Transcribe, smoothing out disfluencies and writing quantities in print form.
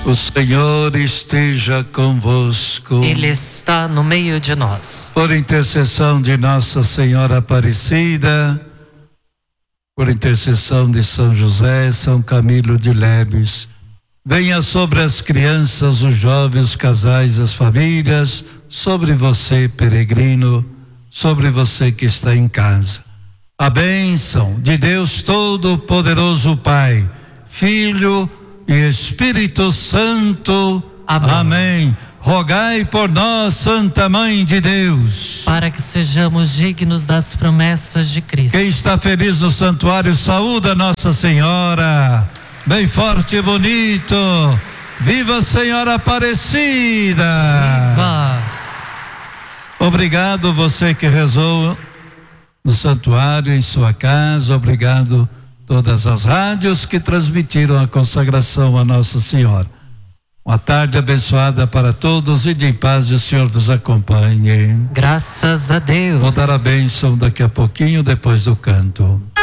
O Senhor esteja convosco. Ele está no meio de nós. Por intercessão de Nossa Senhora Aparecida, por intercessão de São José, São Camilo de Lebes, venha sobre as crianças, os jovens, os casais, as famílias, sobre você, peregrino, sobre você que está em casa. A bênção de Deus Todo-Poderoso, Pai, Filho e Espírito Santo. Amém. Amém. Rogai por nós, Santa Mãe de Deus, para que sejamos dignos das promessas de Cristo. Quem está feliz no santuário, saúda Nossa Senhora. Bem forte e bonito. Viva a Senhora Aparecida. Viva. Obrigado você que rezou no santuário, em sua casa. Obrigado todas as rádios que transmitiram a consagração a Nossa Senhora. Uma tarde abençoada para todos e de paz o Senhor vos acompanhe. Graças a Deus. Vou dar a bênção daqui a pouquinho, depois do canto.